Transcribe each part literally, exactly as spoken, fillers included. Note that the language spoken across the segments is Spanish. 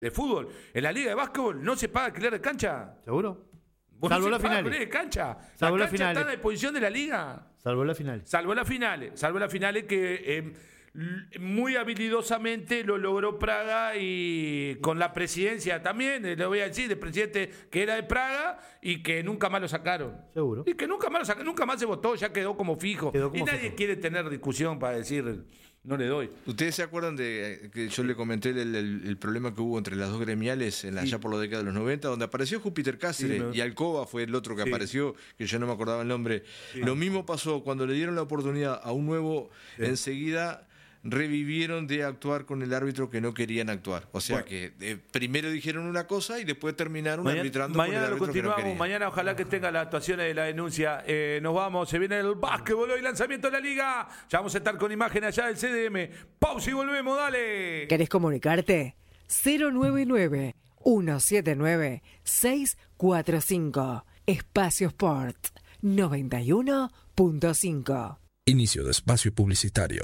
de fútbol. En la liga de básquetbol no se paga alquiler de cancha. ¿Seguro? ¿Vos Salvo no la se paga finales. alquiler de cancha? Salvo la la cancha finales. está a disposición de la liga. Salvo la final. Salvo las finales. Salvo las finales que eh, muy habilidosamente lo logró Praga y con la presidencia también, le voy a decir, del presidente que era de Praga y que nunca más lo sacaron. Seguro. Y que nunca más lo sacaron, nunca más se votó, ya quedó como fijo. Quedó como y nadie fijo. quiere tener discusión para decir no le doy. ¿Ustedes se acuerdan de que yo le comenté el, el, el problema que hubo entre las dos gremiales en la, Sí. allá por la década de los noventa, donde apareció Júpiter Cáceres Sí, me- y Alcoba fue el otro que Sí. apareció, que yo no me acordaba el nombre? Sí. Lo mismo pasó cuando le dieron la oportunidad a un nuevo, Sí. enseguida revivieron de actuar con el árbitro que no querían actuar. O sea Bueno. que eh, primero dijeron una cosa y después terminaron Mañana, arbitrando mañana con el lo árbitro que no continuamos, querían. mañana ojalá que tenga las actuaciones de la denuncia. Eh, nos vamos, se viene el básquetbol hoy, lanzamiento de la liga. Ya vamos a estar con imagen allá del C D M. Pausa y volvemos, dale. ¿Querés comunicarte? cero nueve nueve, uno siete nueve, seis cuatro cinco. Espacio Sport noventa y uno punto cinco. Inicio de espacio publicitario.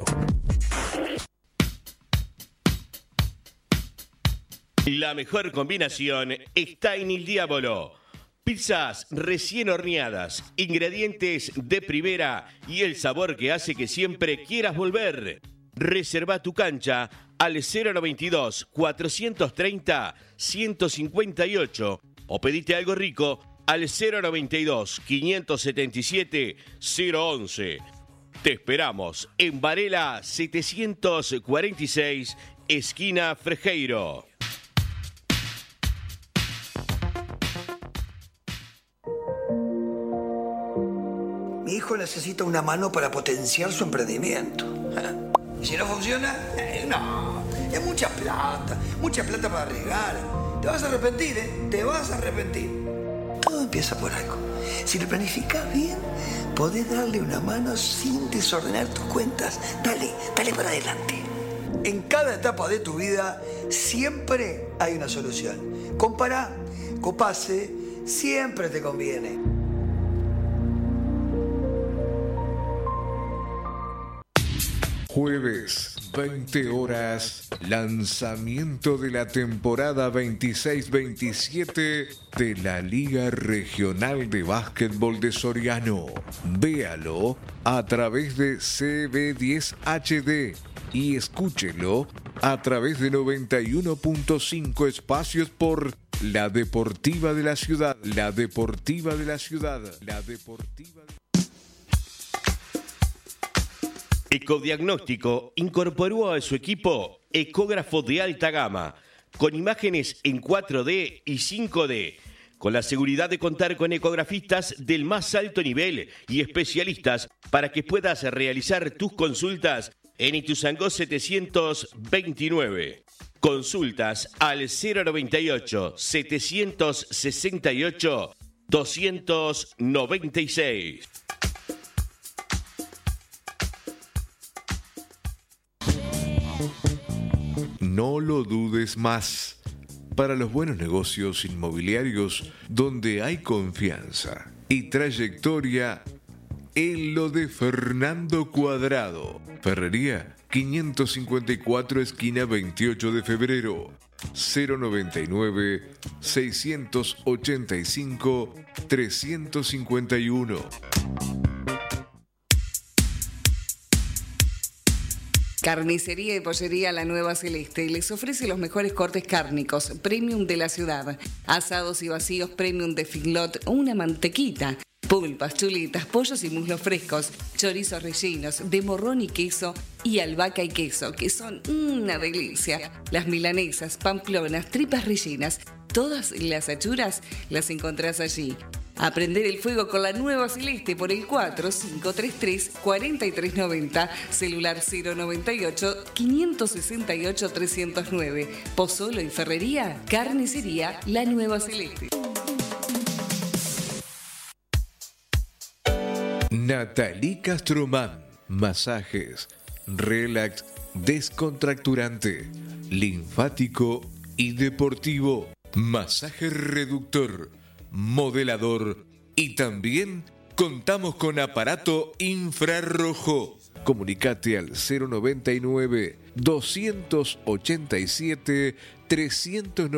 La mejor combinación está en Il Diavolo. Pizzas recién horneadas, ingredientes de primera y el sabor que hace que siempre quieras volver. Reserva tu cancha al cero noventa y dos, cuatrocientos treinta, ciento cincuenta y ocho o pedite algo rico al cero noventa y dos, quinientos setenta y siete, cero once. Te esperamos en Varela setecientos cuarenta y seis, esquina Frejeiro. Mi hijo necesita una mano para potenciar su emprendimiento. ¿Y si no funciona? Eh, no, es mucha plata, mucha plata para arriesgar. Te vas a arrepentir, ¿eh? Te vas a arrepentir. Todo empieza por algo. Si lo planificas bien, podés darle una mano sin desordenar tus cuentas. Dale, dale para adelante. En cada etapa de tu vida siempre hay una solución. Compará, copase, siempre te conviene. Jueves, veinte horas, lanzamiento de la temporada veintiséis veintisiete de la Liga Regional de Básquetbol de Soriano. Véalo a través de C B diez H D y escúchelo a través de noventa y uno punto cinco espacios por La Deportiva de la Ciudad, La Deportiva de la Ciudad, La Deportiva de... Ecodiagnóstico incorporó a su equipo ecógrafo de alta gama, con imágenes en cuatro D y cinco D, con la seguridad de contar con ecografistas del más alto nivel y especialistas para que puedas realizar tus consultas en Ituzaingó setecientos veintinueve. Consultas al cero noventa y ocho, setecientos sesenta y ocho, doscientos noventa y seis. No lo dudes más. Para los buenos negocios inmobiliarios donde hay confianza y trayectoria, en lo de Fernando Cuadrado. Ferrería quinientos cincuenta y cuatro, esquina veintiocho de febrero. cero noventa y nueve, seiscientos ochenta y cinco, trescientos cincuenta y uno. Carnicería y Pollería La Nueva Celeste les ofrece los mejores cortes cárnicos premium de la ciudad, asados y vacíos premium de Figlot, una mantequita, pulpas, chuletas, pollos y muslos frescos, chorizos rellenos de morrón y queso y albahaca y queso, que son una delicia. Las milanesas, pamplonas, tripas rellenas, todas las achuras las encontrás allí. Aprender el fuego con La Nueva Celeste por el cuatro cinco tres tres, cuatro tres nueve cero, celular cero noventa y ocho, quinientos sesenta y ocho, trescientos nueve. Pozzolo y Ferrería, Carnicería La Nueva Celeste. Natalie Castromán, masajes, relax, descontracturante, linfático y deportivo, masaje reductor, modelador y también contamos con aparato infrarrojo. Comunicate al cero noventa y nueve, doscientos ochenta y siete, trescientos noventa.